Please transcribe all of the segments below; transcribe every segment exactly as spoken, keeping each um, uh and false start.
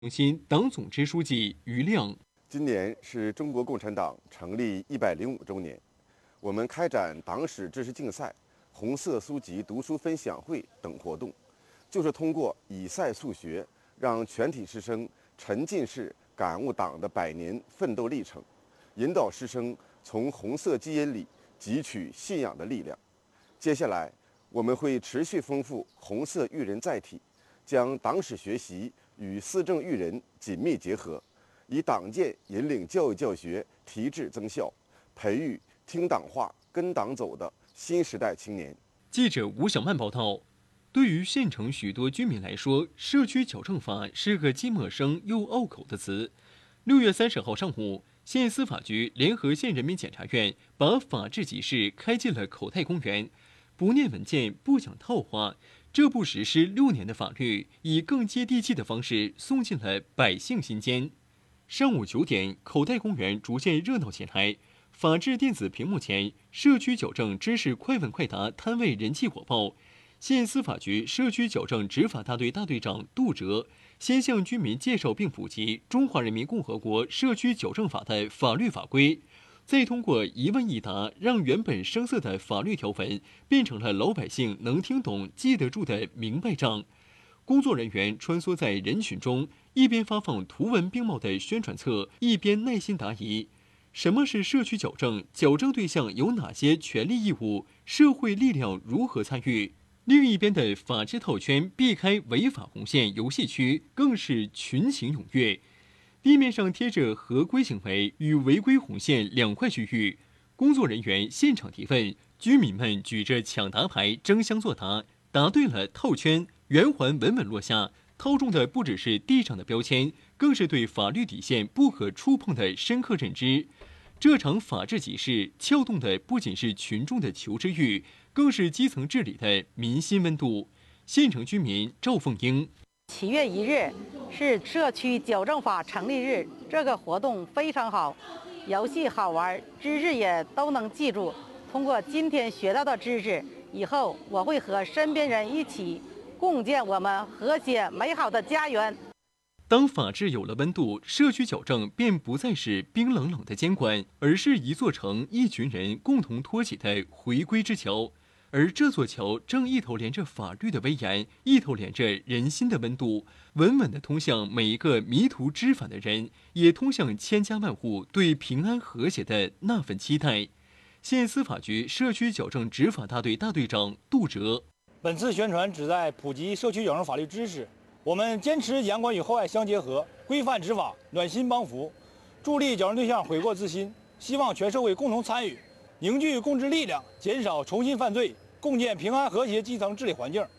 中心党总支书记于亮。 今年是中国共产党成立一百零五周年，我们开展党史知识竞赛、红色书籍读书分享会等活动，就是通过以赛促学，让全体师生沉浸式感悟党的百年奋斗历程，引导师生从红色基因里汲取信仰的力量。接下来，我们会持续丰富红色育人载体，将党史学习与思政育人紧密结合，以党建引领教育教学提质增效，培育听党话、跟党走的新时代青年。 记者吴小曼报道。对于县城许多居民来说，社区矫正法是个既陌生又拗口的词。六月三十号上午，县司法局联合县人民检察院把法治集市开进了口袋公园。不念文件，不讲套话，这部实施六年的法律，以更接地气的方式送进了百姓心间。上午九点，口袋公园逐渐热闹起来。法治电子屏幕前，社区矫正知识快问快答摊位人气火爆。县司法局社区矫正执法大队大队长杜哲先向居民介绍并普及《中华人民共和国社区矫正法》的法律法规，再通过一问一答，让原本生涩的法律条文变成了老百姓能听懂、记得住的明白账。工作人员穿梭在人群中，一边发放图文并茂的宣传册，一边耐心答疑。什么是社区矫正？矫正对象有哪些权利义务？社会力量如何参与？另一边的法治套圈避开违法红线游戏区更是群情踊跃，地面上贴着合规行为与违规红线两块区域，工作人员现场提问，居民们举着抢答牌争相作答，答对了套圈，圆环稳稳落下，套中的不只是地上的标签，更是对法律底线不可触碰的深刻认知。这场法治集市撬动的不仅是群众的求知欲，更是基层治理的民心温度。县城居民赵凤英： 七月一日是社区矫正法成立日，这个活动非常好，游戏好玩，知识也都能记住。通过今天学到的知识，以后我会和身边人一起共建我们和谐美好的家园。 当法治有了温度，社区矫正便不再是冰冷冷的监管，而是一座城一群人共同托起的回归之桥。而这座桥正一头连着法律的威严，一头连着人心的温度，稳稳地通向每一个迷途知返的人，也通向千家万户对平安和谐的那份期待。县司法局社区矫正执法大队大队长杜哲： 本次宣传旨在普及社区矫正法律知识，我们坚持严管与厚爱相结合，规范执法，暖心帮扶，助力矫正对象悔过自新，希望全社会共同参与，凝聚共治力量，减少重新犯罪，共建平安和谐基层治理环境。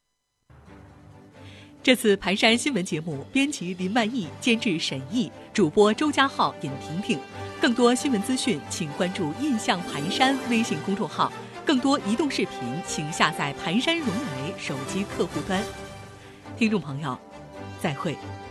这次盘山新闻节目，编辑林万亿，监制沈毅，主播周家浩、尹婷婷。更多新闻资讯，请关注“印象盘山”微信公众号。更多移动视频，请下载盘山融媒手机客户端。听众朋友，再会。